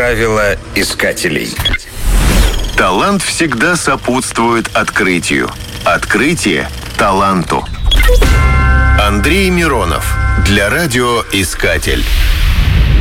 Правила искателей. Талант всегда сопутствует открытию. Открытие – таланту. Андрей Миронов. Для радиоискатель.